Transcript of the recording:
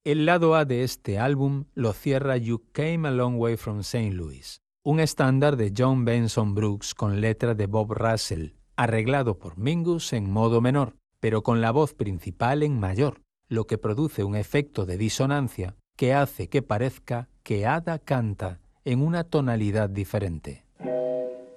El lado A de este álbum lo cierra You Came a Long Way from St. Louis, un estándar de John Benson Brooks con letra de Bob Russell, arreglado por Mingus en modo menor, pero con la voz principal en mayor, lo que produce un efecto de disonancia que hace que parezca que Ada canta en una tonalidad diferente.